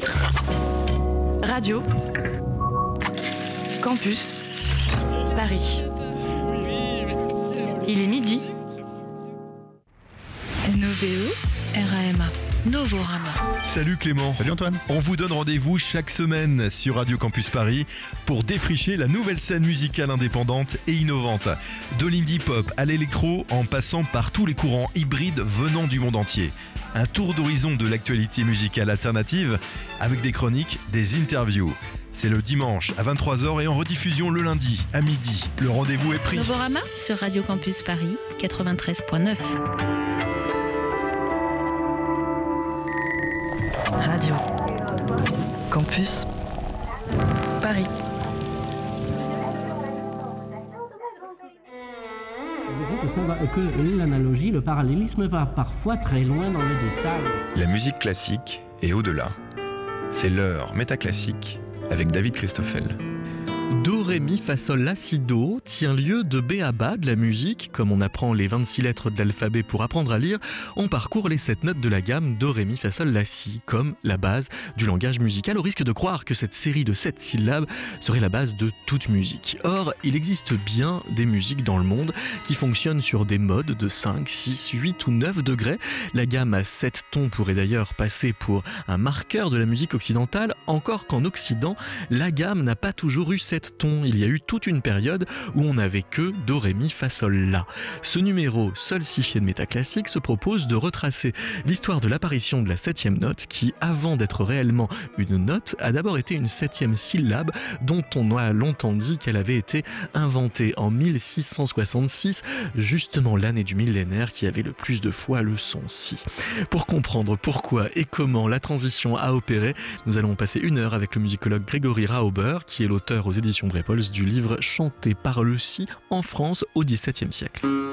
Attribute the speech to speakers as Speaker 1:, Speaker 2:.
Speaker 1: Radio Campus Paris. Il est midi.
Speaker 2: Novéo, RAMA, Novorama.
Speaker 3: Salut Clément.
Speaker 4: Salut Antoine.
Speaker 3: On vous donne rendez-vous chaque semaine sur Radio Campus Paris pour défricher la nouvelle scène musicale indépendante et innovante. De l'indie pop à l'électro en passant par tous les courants hybrides venant du monde entier. Un tour d'horizon de l'actualité musicale alternative avec des chroniques, des interviews. C'est le dimanche à 23h et en rediffusion le lundi à midi. Le rendez-vous est pris.
Speaker 2: Novorama sur Radio Campus Paris 93.9.
Speaker 1: Radio Campus Paris.
Speaker 5: Que l'analogie, le parallélisme va parfois très loin dans les détails.
Speaker 4: La musique classique et au-delà. C'est l'heure métaclassique avec David Christoffel.
Speaker 6: Do, ré, mi, fa, sol, la, si, do tient lieu de B à bas de la musique. Comme on apprend les 26 lettres de l'alphabet pour apprendre à lire, on parcourt les 7 notes de la gamme do, ré, mi, fa, sol, la, si, comme la base du langage musical, au risque de croire que cette série de 7 syllabes serait la base de toute musique. Or, il existe bien des musiques dans le monde qui fonctionnent sur des modes de 5, 6, 8 ou 9 degrés. La gamme à 7 tons pourrait d'ailleurs passer pour un marqueur de la musique occidentale, encore qu'en Occident, la gamme n'a pas toujours eu 7 tons. Il y a eu toute une période où on n'avait que do, ré, mi, fa, sol, la. Ce numéro solcifié de métaclassique se propose de retracer l'histoire de l'apparition de la 7e note qui, avant d'être réellement une note, a d'abord été une 7e syllabe dont on a longtemps dit qu'elle avait été inventée en 1666, justement l'année du millénaire qui avait le plus de fois le son si. Pour comprendre pourquoi et comment la transition a opéré, nous allons passer une heure avec le musicologue Grégory Rauber, qui est l'auteur aux éditions Brepols du livre Chanté par le si en France au XVIIe siècle.